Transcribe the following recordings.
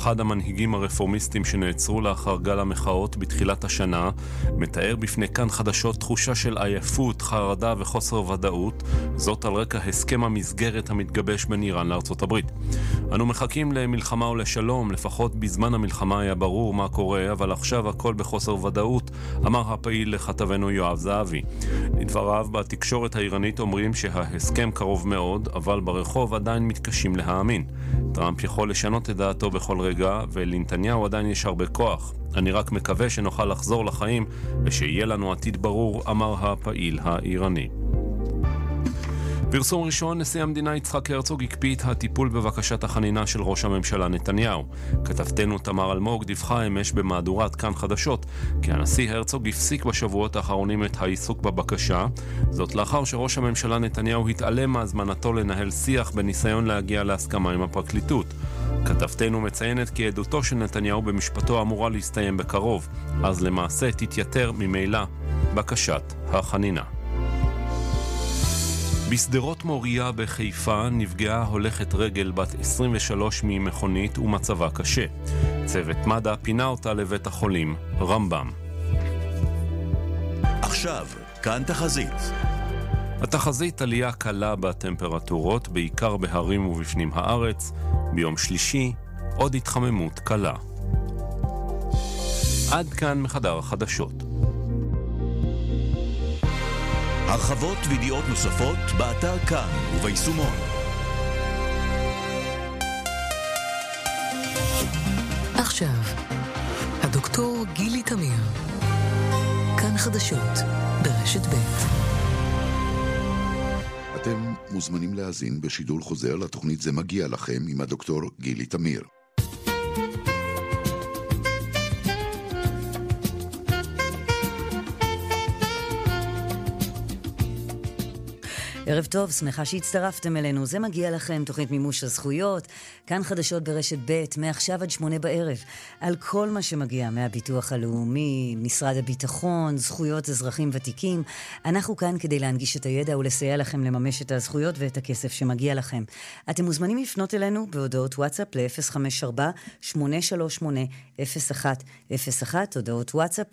אחד המנהיגים הרפורמיסטים שנעצרו לאחר גל המחאות בתחילת השנה, מתאר בפני כאן חדשות תחושה של עייפות, חרדה וחוסר ודאות, זאת על רקע הסכם המסגרת המתגבש בין איראן לארצות הברית. אנו מחכים למלחמה ולשלום, לפחות בזמן המלחמה היה ברור מה קורה, אבל עכשיו הכל בחוסר ודאות, אמר הפעיל לכתבנו יואב זהבי. לדבריו, בתקשורת האיראנית אומרים שההסכם קרוב מאוד, אבל ברחוב עדיין מתקשים להאמין. טראמפ יכול לשנות את דעתו בכל רגע, ולנתניהו עדיין יש הרבה כוח. אני רק מקווה שנוכל לחזור לחיים ושיהיה לנו עתיד ברור, אמר הפעיל האיראני. פרסום ראשון, נשיא המדינה יצחק הרצוג הקפיא את הטיפול בבקשת החנינה של ראש הממשלה נתניהו. כתבתנו תמר אלמוג דיווחה אמש במהדורת כאן חדשות כי הנשיא הרצוג הפסיק בשבועות האחרונים את העיסוק בבקשה, זאת לאחר שראש הממשלה נתניהו התעלם מהזמנתו לנהל שיח בניסיון להגיע להסכמה עם הפרקליטות. כתבתנו מציינת כי עדותו של נתניהו במשפטו אמורה להסתיים בקרוב, אז למעשה תתייתר ממילא בקשת החנינה. בסדרות מוריה בחיפה נפגעה הולכת רגל בת 23 ממכונית ומצבה קשה. צוות מד"א פינה אותה לבית החולים רמב"ם. עכשיו, כאן תחזית. התחזית עלייה קלה בטמפרטורות, בעיקר בהרים ובפנים הארץ. ביום שלישי עוד התחממות קלה. עד כאן מחדר החדשות. הרחבות וידיעות נוספות באתר כאן וביישומון. עכשיו, הדוקטור גילי תמיר. כאן חדשות ברשת ב'. אתם מוזמנים להאזין בשידור חוזר לתוכנית זה מגיע לכם עם הדוקטור גילי תמיר. ערב טוב, שמחה שהצטרפתם אלינו. זה מגיע לכם, תוכנית מימוש הזכויות. כאן חדשות ברשת ב' מעכשיו עד 8 בערב. על כל מה שמגיע מהביטוח הלאומי, משרד הביטחון, זכויות אזרחים ותיקים. אנחנו כאן כדי להנגיש את הידע ולסייע לכם לממש את הזכויות ואת הכסף שמגיע לכם. אתם מוזמנים לפנות אלינו בהודעות וואטסאפ ל-054-838-0101. הודעות וואטסאפ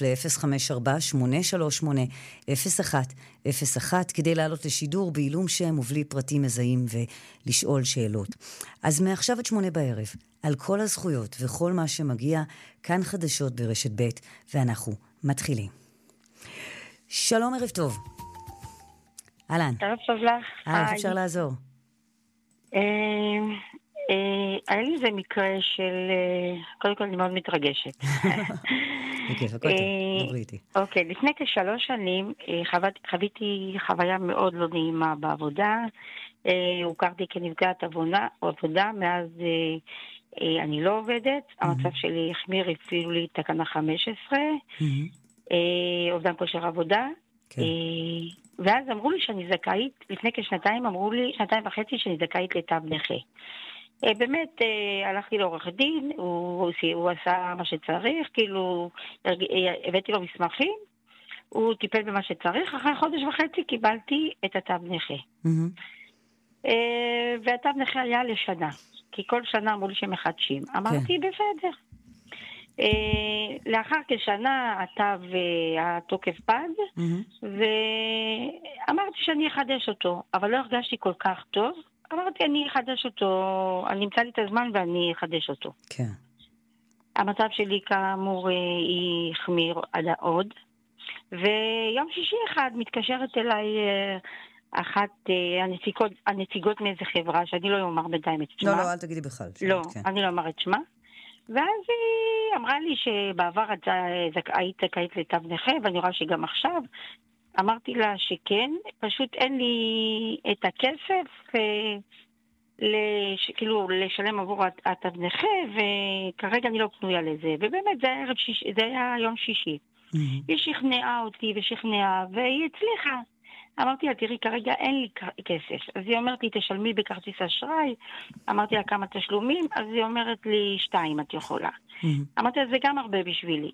ל-054-838-0101 כדי לעלות לשידור בעילום שם ובלי פרטים מזהים ולשאול שאלות. אז מעכשיו עד 8 בערב, על כל הזכויות וכל מה שמגיע, כאן חדשות ברשת ב' ואנחנו מתחילים. שלום, ערב טוב. אהלן. ערב טוב לך. איך אפשר לעזור? היה לי איזה מקרה של... קודם כל אני מאוד מתרגשת. בכיף, הכל טוב, דברי איתי. אוקיי, לפני כ3 שנים חוויתי חוויה מאוד לא נעימה בעבודה. הוכרתי כנפגעת עבודה, מאז אני לא עובדת. המצב שלי החמיר, אפילו לי תקנה 15. אובדן כושר עבודה. ואז אמרו לי שאני זכאית, לפני כ2 אמרו לי, 2.5 שאני זכאית לתו נכה. באמת הלכתי לעורך דין, הוא עשה מה שצריך, כאילו הבאתי לו מסמכים, הוא טיפל במה שצריך, אחרי 1.5 חודש קיבלתי את התו נכה. והתו נכה היה לשנה, כי כל שנה אמרו לי שמחדשים. אמרתי בסדר. לאחר כשנה התוקף פג, ואמרתי שאני אחדש אותו, אבל לא הרגשתי כל כך טוב. אמרתי, אני אחדש אותו, אני אמצא לי את הזמן ואני אחדש אותו. כן. המצב שלי כאמור היא החמיר עד עוד, ויום שישי אחד מתקשרת אליי אחת הנציגות מאיזה חברה, שאני לא אומר בינתיים את שמה. לא, אל תגידי בכלל. לא, אני לא אומר את שמה. ואז היא אמרה לי שבעבר היית זכאית לתו נכה, ואני רואה שגם עכשיו. אמרתי לה שכן, פשוט אין לי את הכסף כאילו לשלם עבור התו נכה, וכרגע אני לא פנויה לזה. ובאמת זה היה יום שישי. היא שכנעה אותי ושכנעה, והיא הצליחה. אמרתי לה, תראי, כרגע אין לי כסף. אז היא אומרת לי, תשלמי בכרטיס אשראי. אמרתי לה כמה תשלומים, אז היא אומרת לי 2 את יכולה. אמרתי לה, זה גם הרבה בשבילי.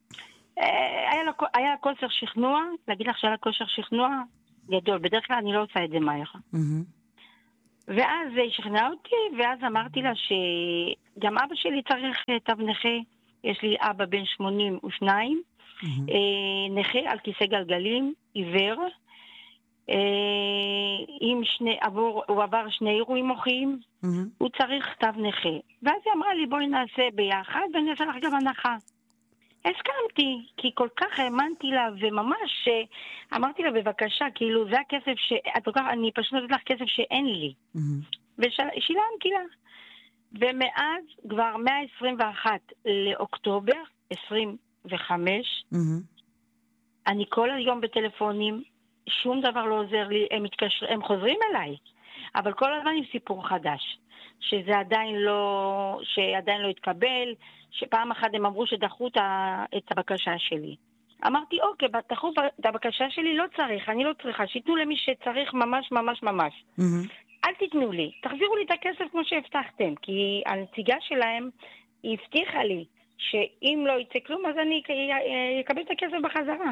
היה כושר שכנוע, להגיד לך שהיה כושר שכנוע גדול, בדרך כלל אני לא עושה את זה מהר. ואז היא שכנעה אותי, ואז אמרתי לה שגם אבא שלי צריך תו נכה. יש לי אבא בן 82, נכה על כיסא גלגלים, עיוור, הוא עבר 2 אירועים מוחיים, הוא צריך תו נכה. ואז היא אמרה לי, בואי נעשה ביחד, ואני אעשה לך גם הנחה. הסכמתי, כי כל כך האמנתי לה, וממש אמרתי לה, בבקשה, כאילו זה הכסף אני פשוט נותנת לך כסף שאין לי. ושילמתי לה. ומאז כבר 121 לאוקטובר 25, אני כל היום בטלפונים, שום דבר לא עוזר לי, הם חוזרים אליי, אבל כל הזמן עם סיפור חדש, שזה עדיין לא התקבל, שפעם אחת הם אמרו שדחו את הבקשה שלי. אמרתי, אוקיי, דחו את הבקשה שלי, לא צריך, אני לא צריכה, שיתנו למי שצריך ממש ממש ממש. אל תיתנו לי, תחזירו לי את הכסף כמו שהבטחתם, כי הנציגה שלהם היא הבטיחה לי שאם לא יצא כלום, אז אני אקבל את הכסף בחזרה.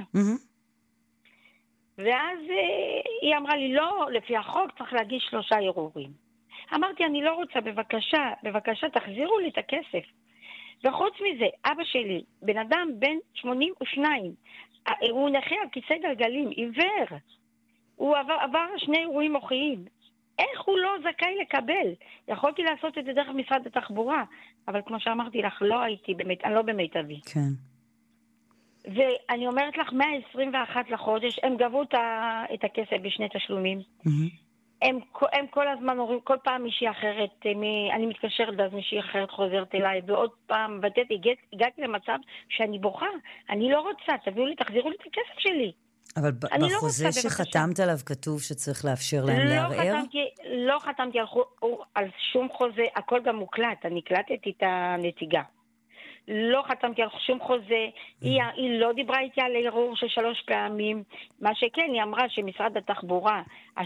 ואז היא אמרה לי, לא, לפי החוק צריך להגיש 3 ערעורים. אמרתי, אני לא רוצה, בבקשה, תחזירו לי את הכסף. וחוץ מזה, אבא שלי, בן אדם בן 82, הוא נכה על כיסא גלגלים, עיוור. הוא עבר 2 אירועים מוחיים. איך הוא לא זכאי לקבל? יכולתי לעשות את זה דרך משרד התחבורה, אבל כמו שאמרתי לך, אני לא במיטבי. כן. ואני אומרת לך, 121 לחודש, הם גבו את הכסף בשני תשלומים. הם כל הזמן אומרים, כל פעם מישהי אחרת, אני מתקשרת ואז מישהי אחרת חוזרת אליי, ועוד פעם, הגעתי למצב שאני בוכה, אני לא רוצה, תחזירו לי את הכסף שלי. אבל בחוזה שחתמת עליו כתוב שצריך לאפשר להם לערער? לא חתמתי על שום חוזה, הכל גם מוקלט, אני הקלטתי את הנציגה. לא חתמתי על שום חוזה, היא לא דיברה איתי על ערעור של 3 פעמים, מה שכן, היא אמרה שמשרד התחבורה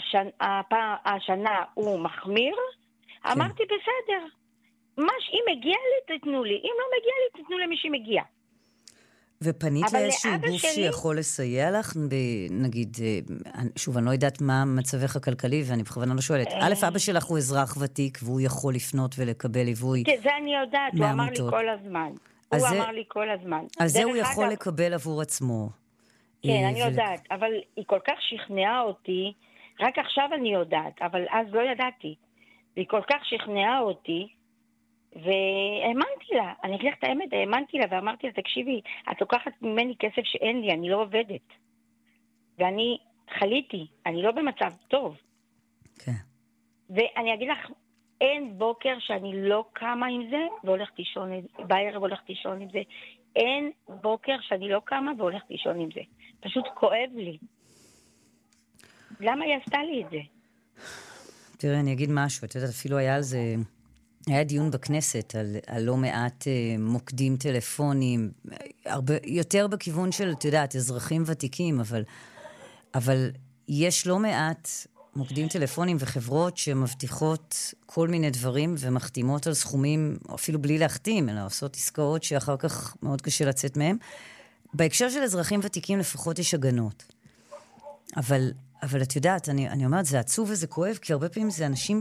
השנה הוא מחמיר, אמרתי בסדר, אם מגיע לי תתנו לי, אם לא מגיע לי תתנו למי שמגיע. ופנית לאיזשהו גוף שיכול לסייע לך, נגיד, שוב, אני לא יודעת מה מצבך הכלכלי, ואני בכוונה לא שואלת. אבא שלך הוא אזרח ותיק, והוא יכול לפנות ולקבל ליווי מהעמותות. זה אני יודעת, הוא אמר לי כל הזמן. אז זה הוא יכול לקבל עבור עצמו. כן, אני יודעת, אבל היא כל כך שכנעה אותי, רק עכשיו אני יודעת, אבל אז לא ידעתי. והיא כל כך שכנעה אותי, והאמנתי לה, אני אגיד לך את האמת, האמנתי לה ואמרתי לה, תקשיבי, את לוקחת ממני כסף שאין לי, אני לא עובדת. ואני חליתי, אני לא במצב טוב. כן. ואני אגיד לך, אין בוקר שאני לא קמה עם זה, והולכת לישון, בערב הולכת לישון עם זה. אין בוקר שאני לא קמה והולכת לישון עם זה. פשוט כואב לי. למה היא עשתה לי את זה? תראה, אני אגיד משהו, את יודעת, אפילו היה על זה... היה דיון בכנסת על לא מעט מוקדים טלפונים, יותר בכיוון של, את יודעת, אזרחים ותיקים, אבל יש לא מעט מוקדים טלפונים וחברות שמבטיחות כל מיני דברים ומחתימות על סכומים, אפילו בלי להחתים, אלא עושות עסקאות שאחר כך מאוד קשה לצאת מהם. בהקשר של אזרחים ותיקים לפחות יש הגנות. אבל את יודעת, אני אומרת, זה עצוב וזה כואב, כי הרבה פעמים זה אנשים...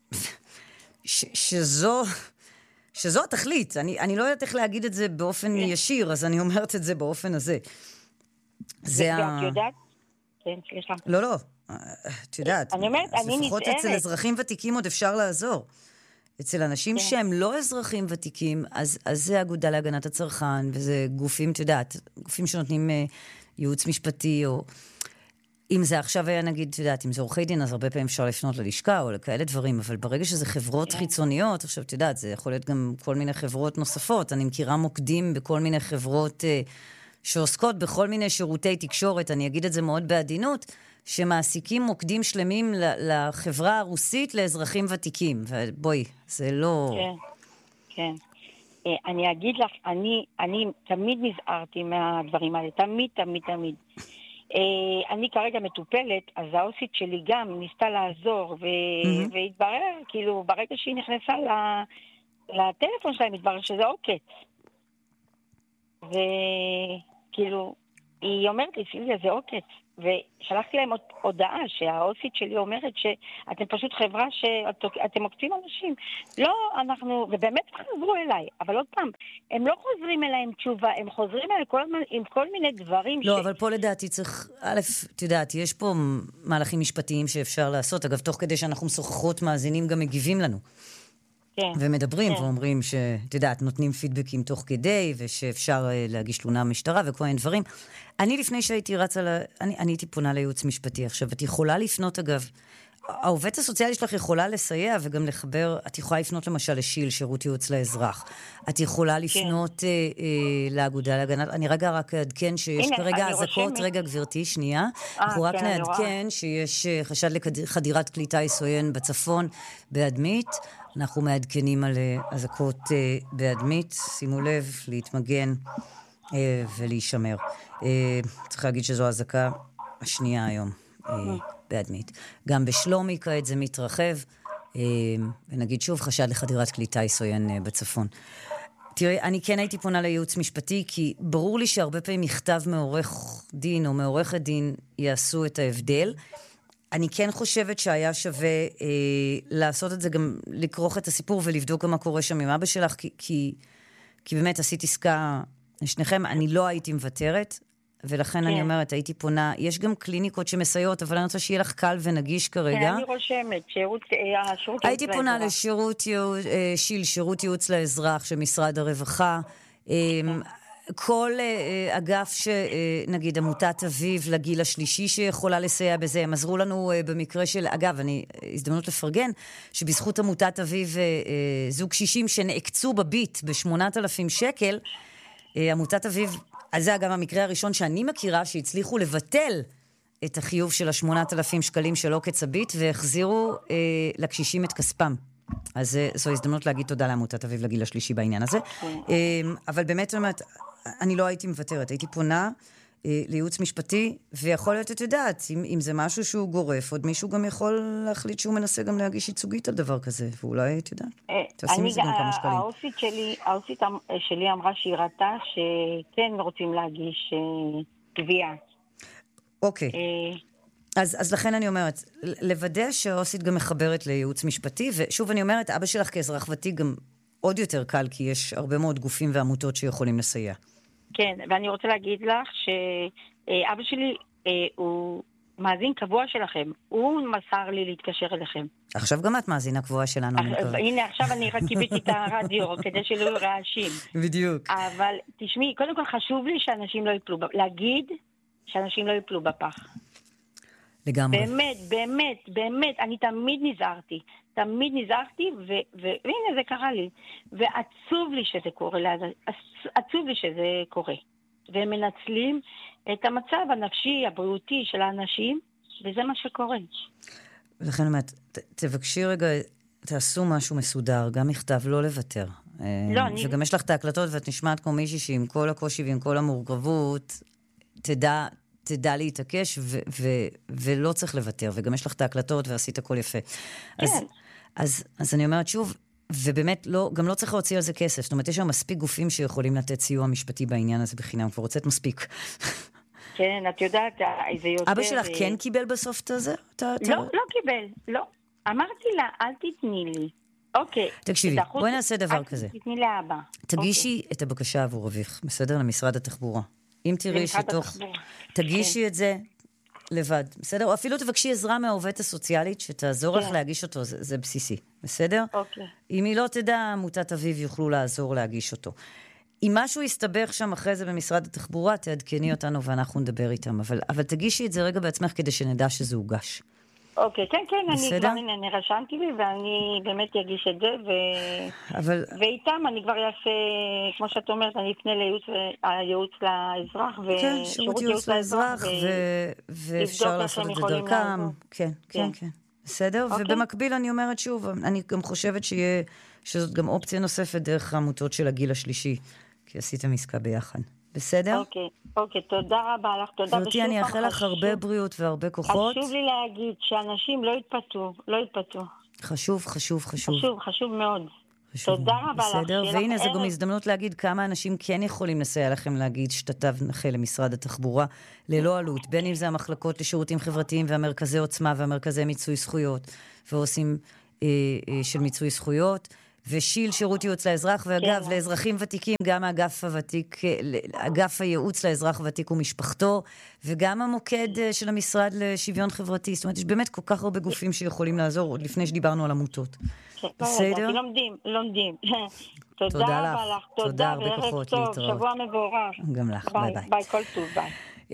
שזו התכלית. אני לא יודעת איך להגיד את זה באופן ישיר, אז אני אומרת את זה באופן הזה. זה את יודעת? כן, סליחה. לא. את יודעת. אני אומרת, אני נזהרת. לפחות אצל אזרחים ותיקים עוד אפשר לעזור. אצל אנשים שהם לא אזרחים ותיקים, אז זה האגודה להגנת הצרכן, וזה גופים, את יודעת, גופים שנותנים ייעוץ משפטי, או... אם זה עכשיו היה, נגיד, את יודעת, אם זה עורכי דין, אז הרבה פעמים אפשר לפנות ללשכה או לכאלה דברים, אבל ברגע שזה חברות חיצוניות, עכשיו, את יודעת, זה יכול להיות גם כל מיני חברות נוספות. אני מכירה מוקדים בכל מיני חברות שעוסקות בכל מיני שירותי תקשורת, אני אגיד את זה מאוד בעדינות, שמעסיקים מוקדים שלמים לחברה הרוסית לאזרחים ותיקים. ובואי, זה לא... כן. אני אגיד לך, אני תמיד נזהרתי מהדברים האלה, תמיד. אני כרגע מטופלת, אז האוסית שלי גם ניסתה לעזור, והתברר, כאילו, ברגע שהיא נכנסה לטלפון שלהם, התברר שזה עוקץ. וכאילו, היא אומרת לי, סיליה, זה עוקץ. ושלחתי להם הודעה שהאוסית שלי אומרת שאתם פשוט חברה שאתם עוקצים אנשים. לא, אנחנו, ובאמת חזרו אליי, אבל עוד פעם, הם לא חוזרים אליי עם תשובה, הם חוזרים אליי כל הזמן עם כל מיני דברים לא, אבל פה לדעתי צריך, א', תדעת, יש פה מהלכים משפטיים שאפשר לעשות. אגב, תוך כדי שאנחנו משוחחות, מאזינים גם מגיבים לנו. כן. ומדברים ואומרים שתדעת, נותנים פידבקים תוך כדי, ושאפשר להגיש תלונה במשטרה וכל מיני דברים. אני לפני שהייתי רצה, אני הייתי פונה לייעוץ משפטי. עכשיו, את יכולה לפנות, אגב, העובדת הסוציאלית שלך יכולה לסייע וגם לחבר, את יכולה לפנות למשל לשיל, שירות ייעוץ לאזרח. את יכולה לפנות לאגודה להגנת, אני רגע רק אעדכן שיש כרגע אזעקות, רגע גברתי, שנייה. אנחנו רק נעדכן שיש חשד לחדירת כלי טיס עוין בצפון, באדמית. אנחנו מעדכנים על אזעקות באדמית. שימו לב, להתמגן ולהישמר. צריך להגיד שזו האזעקה השנייה היום. באדמית. גם בשלומי כעת זה מתרחב, ונגיד שוב, חשד לחדירת כלי טיס עוין בצפון. תראי, אני כן הייתי פונה לייעוץ משפטי, כי ברור לי שהרבה פעמים מכתב מעורך דין או מעורכת דין יעשו את ההבדל. אני כן חושבת שהיה שווה לעשות את זה, גם לקרוח את הסיפור ולבדוק גם מה קורה שם עם אבא שלך, כי באמת עשית עסקה לשניכם, אני לא הייתי מוותרת, ולכן אני אומרת, הייתי פונה, יש גם קליניקות שמסייעות, אבל אני רוצה שיהיה לך קל ונגיש כרגע. כן, אני רושמת, שירות הייתי פונה לשירות ייעוץ לאזרח של משרד הרווחה, כל אגף שנגיד עמותת אביב לגיל השלישי שיכולה לסייע בזה, הם עזרו לנו במקרה של, אגב, הזדמנות לפרגן, שבזכות עמותת אביב זוג 60 שנעקצו בביט ב8,000 שקל, עמותת אביב, אז זה גם המקרה הראשון שאני מכירה שהצליחו לבטל את החיוב של 8,000 שקלים של עוקץ הביט והחזירו לקשישים את כספם. אז זו הזדמנות להגיד תודה לעמותת אביב לגיל השלישי בעניין הזה. אבל באמת, אני לא הייתי מוותרת, הייתי פונה לייעוץ משפטי, ויכול להיות, את יודעת, אם זה משהו שהוא גורף, עוד מישהו גם יכול להחליט שהוא מנסה גם להגיש ייצוגית על דבר כזה, ואולי, את יודעת, תעשי מזה גם כמה שקלים. האוסית שלי אמרה שהיא ראתה שכן רוצים להגיש תביעה. אוקיי. אז לכן אני אומרת, לוודא שהאוסית גם מחברת לייעוץ משפטי, ושוב אני אומרת, אבא שלך כאזרח ותיק גם עוד יותר קל, כי יש הרבה מאוד גופים ועמותות שיכולים לסייע. כן, ואני רוצה להגיד לך שאבא שלי הוא מאזין קבוע שלכם. הוא מסר לי להתקשר אליכם. עכשיו גם את מאזינה קבועה שלנו. הנה, עכשיו אני רק קיבלתי את הרדיו כדי שלא יהיו רעשים. בדיוק. אבל תשמעי, קודם כל חשוב לי שאנשים לא יפלו, להגיד שאנשים לא יפלו בפח. לגמרי. באמת, אני תמיד נזהרתי, והנה זה קרה לי. ועצוב לי שזה קורה, והם מנצלים את המצב הנפשי, הבריאותי של האנשים, וזה מה שקורה. ולכן אומרת, תבקשי רגע, תעשו משהו מסודר, גם מכתב, לא לוותר. וגם יש לך את ההקלטות, ואת נשמעת כמו מישהי שעם כל הקושי ועם כל המורכבות, תדע להתעקש, ולא צריך לוותר, וגם יש לך את ההקלטות, ועשית הכל יפה. כן. אז אני אומרת שוב, ובאמת גם לא צריך להוציא על זה כסף, זאת אומרת, יש שם מספיק גופים שיכולים לתת סיוע משפטי בעניין הזה בחינם, כבר רוצית מספיק. כן, את יודעת, זה יותר... אבא שלך כן קיבל בסוף את זה? לא קיבל, לא. אמרתי לה, אל תתני לי. אוקיי. תקשיבי, בואי נעשה דבר כזה. תתני לאבא. תגישי את הבקשה עבור אביך, בסדר? למשרד התחבורה. אם תראי שתוך... תגישי את זה לבד, בסדר? או אפילו תבקשי עזרה מהעובדת הסוציאלית שתעזור לך להגיש אותו, זה בסיסי, בסדר? אוקיי. אם היא לא תדע, עמותת אביב יוכלו לעזור להגיש אותו. אם משהו יסתבך שם אחרי זה במשרד התחבורה, תעדכני אותנו ואנחנו נדבר איתם. אבל תגישי את זה רגע בעצמך כדי שנדע שזה הוגש. אוקיי, כן, אני רשמתי לי ואני באמת אגיש את זה, ואיתם אני כבר אעשה, כמו שאת אומרת, אני אפנה לייעוץ לאזרח, כן, שירות ייעוץ לאזרח, ואפשר לעשות את זה דרכם. כן. בסדר? ובמקביל אני אומרת שוב, אני גם חושבת שזאת גם אופציה נוספת דרך העמותות של הגיל השלישי, כי עשיתם עסקה ביחד. בסדר? אוקיי, תודה רבה לך, תודה. גברתי, אני אאחל לך הרבה בריאות והרבה כוחות. חשוב לי להגיד שאנשים לא יתפתו. חשוב מאוד. תודה רבה לך. בסדר, והנה זו גם הזדמנות להגיד כמה אנשים כן יכולים לסייע לכם להגיד שתתו נכה למשרד התחבורה ללא עלות, בין אם זה המחלקות לשירותים חברתיים והמרכזי עוצמה והמרכזי מיצוי זכויות, ועושים של מיצוי זכויות, ושיל שירות ייעוץ לאזרח, ואגב, לאזרחים ותיקים, גם האגף הוותיק, אגף הייעוץ לאזרח ותיק ומשפחתו, וגם המוקד של המשרד לשוויון חברתי. זאת אומרת, יש באמת כל כך הרבה גופים שיכולים לעזור, עוד לפני שדיברנו על עמותות. בסדר? לומדים. תודה רבה לך. תודה, הרבה וערב כוחות טוב, להתראות. שבוע מבורך. גם לך, ביי ביי. ביי, כל טוב, ביי.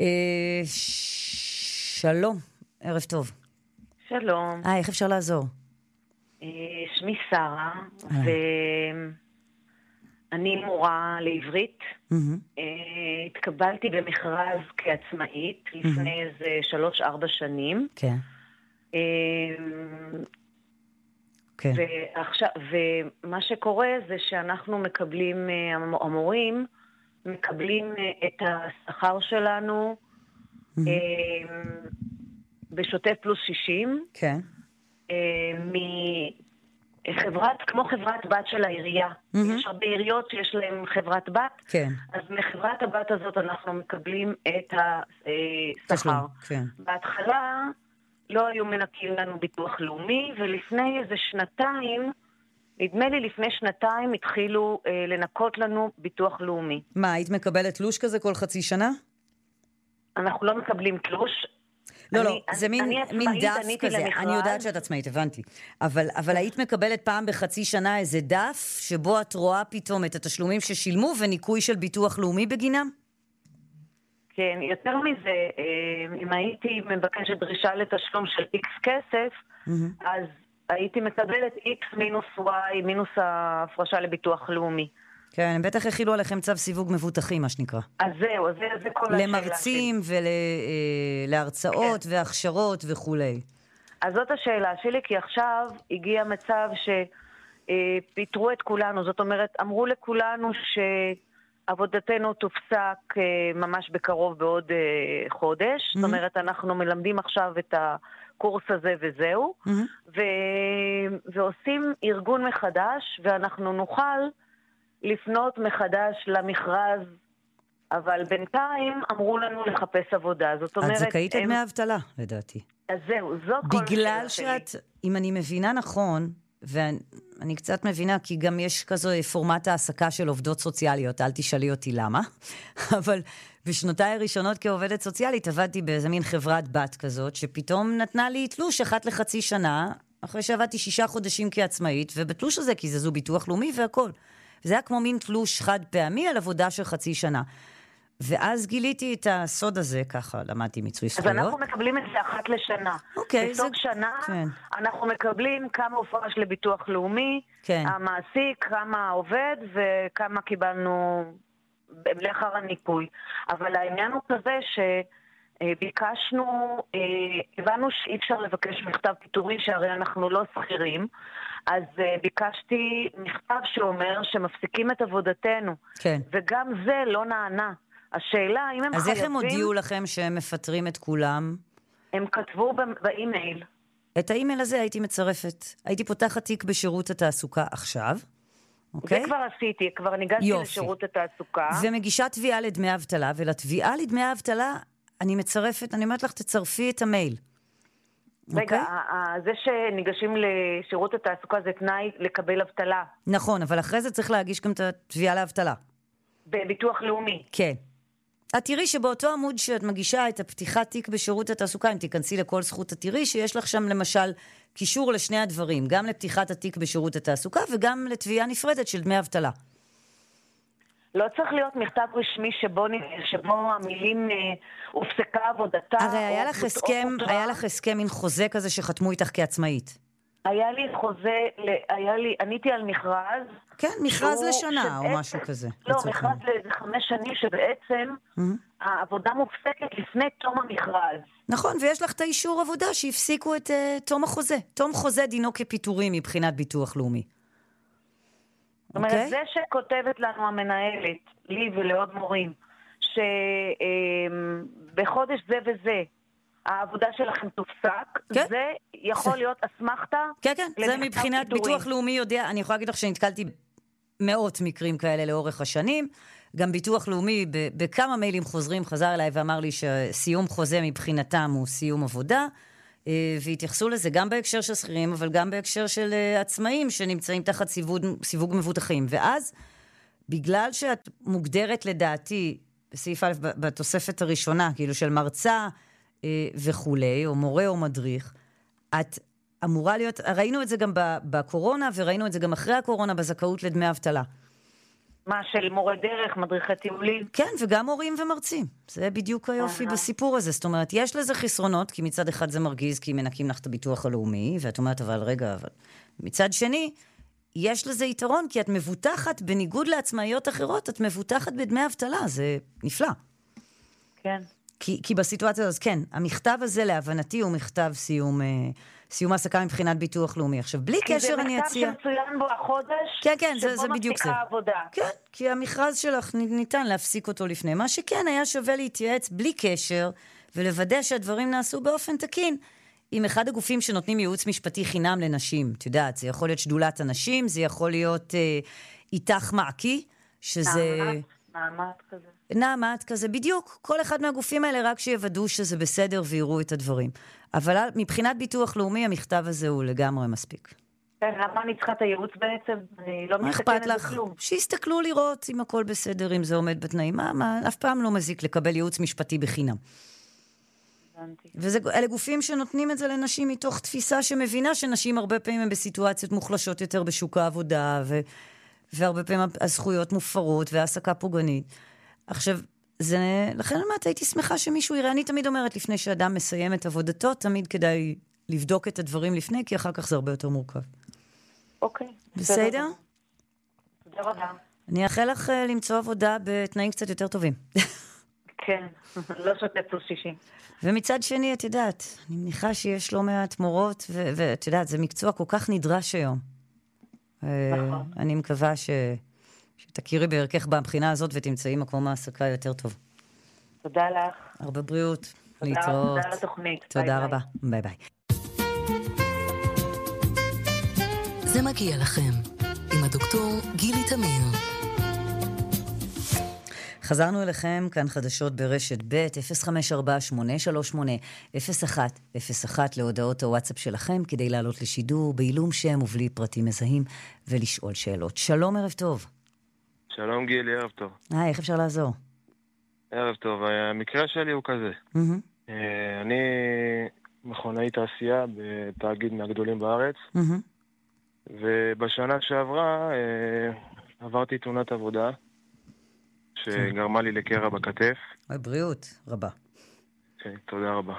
שלום, ערב טוב. שלום. איך אפשר לעזור? שמי שרה, ואני מורה לעברית. התקבלתי במכרז כעצמאית לפני איזה 3-4 שנים. כן. ומה שקורה זה שאנחנו מקבלים, המורים מקבלים את השכר שלנו בשוטף פלוס 60. כן. כמו חברת בת של העירייה. יש הרבה עיריות שיש להם חברת בת. כן. אז מחברת הבת הזאת אנחנו מקבלים את השכר. כן. בהתחלה לא היו מנקים לנו ביטוח לאומי, ולפני איזה שנתיים, נדמה לי לפני שנתיים, התחילו לנקות לנו ביטוח לאומי. מה, היית מקבלת תלוש כזה כל חצי שנה? אנחנו לא מקבלים תלוש. לא, זה מין דף כזה. אני יודעת שאת עצמאית, הבנתי. אבל היית מקבלת פעם בחצי שנה איזה דף, שבו את רואה פתאום את התשלומים ששילמו, וניקוי של ביטוח לאומי בגינם? כן, יותר מזה, אם הייתי מבקשת דרישה לתשלום של X כסף, אז הייתי מקבלת X מינוס Y, מינוס ההפרשה לביטוח לאומי. כן, הם בטח הכילו עליכם צו סיווג מבוטחים, מה שנקרא. אז זהו, זה כל השאלה. למרצים ולהרצאות והכשרות וכו'. אז זאת השאלה שלי, כי עכשיו הגיע מצב שפיתרו את כולנו. זאת אומרת, אמרו לכולנו שעבודתנו תופסק ממש בקרוב בעוד חודש. זאת אומרת, אנחנו מלמדים עכשיו את הקורס הזה וזהו. ועושים ארגון מחדש, ואנחנו נוכל לפנות מחדש למכרז, אבל בינתיים אמרו לנו לחפש עבודה. זאת אומרת... את זכאית לדמי אבטלה, לדעתי. אז זהו, זאת כל בגלל שאת, אם אני מבינה נכון, ואני קצת מבינה, כי גם יש כזו פורמט העסקה של עובדות סוציאליות, אל תשאלי אותי למה, אבל בשנותיי הראשונות כעובדת סוציאלית, עבדתי באיזה מין חברת בת כזאת, שפתאום נתנה לי תלוש אחת לחצי שנה, אחרי שעבדתי 6 חודשים כעצמאית, ובתלוש הזה קיזזו ביטוח לאומי והכל. זה היה כמו מין תלוש חד פעמי על עבודה של חצי שנה. ואז גיליתי את הסוד הזה, ככה למדתי מיצוי זכויות. אז אנחנו מקבלים את זה אחת לשנה. אוקיי. בסוף שנה אנחנו מקבלים כמה הופרש לביטוח לאומי, המעסיק, כמה העובד וכמה קיבלנו לאחר הניכוי. אבל העניין הוא כזה שביקשנו, הבנו שאי אפשר לבקש מכתב פיטורים, שהרי אנחנו לא שכירים, אז ביקשתי מכתב שאומר שמפסיקים את עבודתנו. כן. וגם זה לא נענה. השאלה, אם הם אז חייבים... איך הם הודיעו לכם שהם מפטרים את כולם? הם כתבו באימייל. את האימייל הזה הייתי מצרפת. הייתי פותחת תיק בשירות התעסוקה עכשיו. אוקיי? זה כבר עשיתי, כבר ניגשתי לשירות התעסוקה. ומגישה תביעה לדמי אבטלה, ולתביעה לדמי אבטלה אני מצרפת, אני אומרת לך, תצרפי את המייל. רגע, זה שניגשים לשירות התעסוקה זה תנאי לקבל אבטלה. נכון, אבל אחרי זה צריך להגיש גם את התביעה לאבטלה. בביטוח לאומי. כן. את תראי שבאותו עמוד שאת מגישה את הפתיחת תיק בשירות התעסוקה, אם תיכנסי לכל זכות, את תראי שיש לך שם למשל קישור לשני הדברים, גם לפתיחת התיק בשירות התעסוקה וגם לתביעה נפרדת של דמי אבטלה. לא צריך להיות מכתב רשמי שבו המילים הופסקה עבודתה. הרי היה לך הסכם עם חוזה כזה שחתמו איתך כעצמאית. היה לי חוזה, עניתי על מכרז. כן, מכרז לשנה או משהו כזה. לא, מכרז ל5 שנים שבעצם העבודה מופסקת לפני תום המכרז. נכון, ויש לך את האישור עבודה שהפסיקו את תום החוזה. תום חוזה דינו כפיטורים מבחינת ביטוח לאומי. זאת אומרת, זה שכותבת לנו המנהלת, לי ולעוד מורים, שבחודש זה וזה, העבודה שלכם תופסק, כן. זה יכול להיות אסמכתה. כן, כן, זה מבחינת ביטוח לאומי יודע, אני יכולה להגיד לך שנתקלתי מאות מקרים כאלה לאורך השנים, גם ביטוח לאומי בכמה מיילים חוזרים חזר אליי ואמר לי שסיום חוזה מבחינתם הוא סיום עבודה, והתייחסו לזה גם בהקשר של שכירים, אבל גם בהקשר של עצמאים שנמצאים תחת סיווג מבוטחים. ואז, בגלל שאת מוגדרת לדעתי, בסעיף א' בתוספת הראשונה, כאילו של מרצה וכולי, או מורה או מדריך, את אמורה להיות, ראינו את זה גם בקורונה, וראינו את זה גם אחרי הקורונה בזכאות לדמי אבטלה. מה, של מורה דרך, מדריכי טיולים? כן, וגם מורים ומרצים. זה בדיוק היופי בסיפור הזה. זאת אומרת, יש לזה חסרונות, כי מצד אחד זה מרגיז, כי מנקים לך את הביטוח הלאומי, ואת אומרת, אבל רגע, אבל... מצד שני, יש לזה יתרון, כי את מבוטחת, בניגוד לעצמאיות אחרות, את מבוטחת בדמי אבטלה, זה נפלא. כן. כי בסיטואציה הזאת, כן, המכתב הזה להבנתי הוא מכתב סיום העסקה מבחינת ביטוח לאומי. עכשיו, בלי קשר אני אציע... כי זה מכתב שמצוין בו החודש, כן, כן, זה בדיוק זה. שבו מפסיקה עבודה. כן, כי המכרז שלך ניתן להפסיק אותו לפני. מה שכן, היה שווה להתייעץ בלי קשר, ולוודא שהדברים נעשו באופן תקין, עם אחד הגופים שנותנים ייעוץ משפטי חינם לנשים. את יודעת, זה יכול להיות שדולת הנשים, זה יכול להיות איתך מעקי, שזה... נעמת כזה. נעמת כזה, בדיוק. כל אחד מהגופים האלה רק שיוודאו שזה בסדר ויראו את הדברים. אבל מבחינת ביטוח לאומי, המכתב הזה הוא לגמרי מספיק. כן, למה אני צריכה את הייעוץ בעצם? אני לא מסתכלת בכלום. שיסתכלו לראות אם הכל בסדר, אם זה עומד בתנאים. אף פעם לא מזיק לקבל ייעוץ משפטי בחינם. ואלה גופים שנותנים את זה לנשים מתוך תפיסה שמבינה שנשים הרבה פעמים הן בסיטואציות מוחלשות יותר בשוק העבודה, והרבה פעמים הזכויות מופרות והעסקה פוגענית. עכשיו, לכן אמרת, הייתי שמחה שמישהו יראה. אני תמיד אומרת, לפני שאדם מסיים את עבודתו, תמיד כדאי לבדוק את הדברים לפני, כי אחר כך זה הרבה יותר מורכב. אוקיי. בסדר? תודה רבה. אני אאחל לך למצוא עבודה בתנאים קצת יותר טובים. כן, לא שוטף פלוס 60. ומצד שני, את יודעת, אני מניחה שיש לא מעט מורות, ואת יודעת, זה מקצוע כל כך נדרש היום. נכון. אני מקווה שתכירי בערכך בבחינה הזאת ותמצאי מקום העסקה יותר טוב. תודה לך. הרבה בריאות. להתראות. תודה על התוכנית. תודה רבה. ביי ביי. זה מגיע לכם עם הדוקטור גילי תמיר. חזרנו אליכם, כאן חדשות ברשת ב' 0548380101 להודעות הוואטסאפ שלכם, כדי לעלות לשידור בעילום שם ובלי פרטים מזהים ולשאול שאלות. שלום, ערב טוב. שלום גילי, ערב טוב. איך אפשר לעזור? ערב טוב, המקרה שלי הוא כזה. אני מכונאי תעשייה בתאגיד מהגדולים בארץ, ובשנה שעברה עברתי תאונת עבודה, שגרמה לי לקרע בכתף. בריאות רבה. כן, תודה רבה.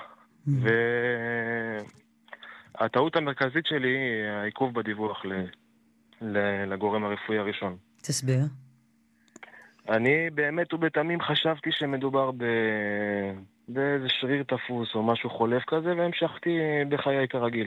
והטעות המרכזית שלי היא העיכוב בדיווח לגורם הרפואי הראשון. תסביר. אני באמת ובתמים חשבתי שמדובר באיזה שריר תפוס או משהו חולף כזה, והמשכתי בחיי כרגיל.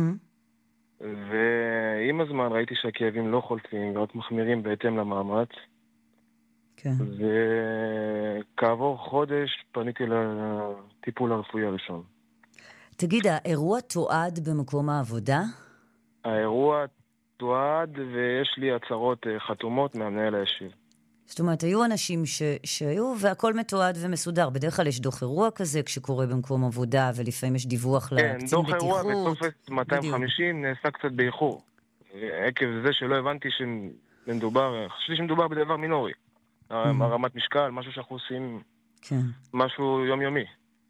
ועם הזמן ראיתי שהכאבים לא חולפים ורק מחמירים בהתאם למאמץ. כן. וכעבור חודש פניתי לטיפול הרפואי הראשון. תגיד, האירוע תועד במקום העבודה? האירוע תועד ויש לי הצהרות חתומות מהמנהל הישיר. זאת אומרת, היו אנשים שהיו והכל מתועד ומסודר. בדרך כלל יש דוח אירוע כזה כשקורה במקום עבודה, ולפעמים יש דיווח לקצין בטיחות. כן, דוח אירוע בטופס 250 נעשה קצת באיחור. עקב זה שלא הבנתי חשבתי שמדובר בדבר מינורי. הרמת משקל, משהו שאנחנו עושים, משהו יומיומי.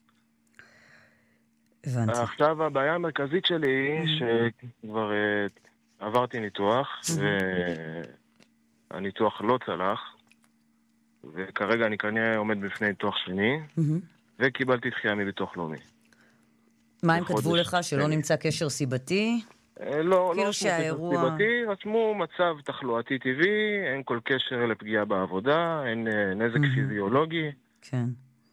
הבנתי. עכשיו הבעיה המרכזית שלי היא שכבר עברתי ניתוח, והניתוח לא צלח, וכרגע אני כנראה עומד בפני ניתוח שני, וקיבלתי דחייה מביטוח לאומי. מה הם כתבו לך? שלא נמצא קשר סיבתי? לא סיבתי, רשמו מצב תחלואתי טבעי, אין כל קשר לפגיעה בעבודה, אין נזק פיזיולוגי. כן.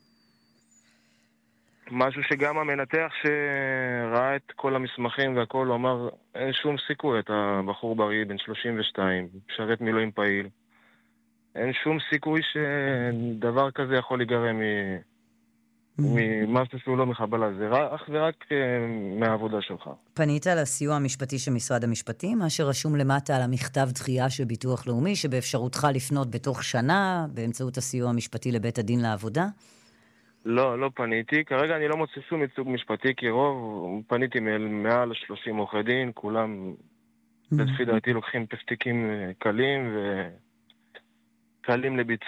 משהו שגם המנתח שראה את כל המסמכים והכל, הוא אמר, אין שום סיכוי, אתה בחור בריא, בן 32, משרת מילואים פעיל. אין שום סיכוי שדבר כזה יכול להיגרם ממה שתעשו לא מחבלה, זה אך ורק מהעבודה שלך. פנית לסיוע המשפטי של משרד המשפטים, מה שרשום למטה על המכתב דחייה של ביטוח לאומי, שבאפשרותך לפנות בתוך שנה, באמצעות הסיוע המשפטי לבית הדין לעבודה? לא פניתי. כרגע אני לא מוצא שום ייצוג משפטי, כי פניתי מעל 30 עורכי דין, כולם, לפי דעתי, לוקחים פסטיקים קלים לביצוע.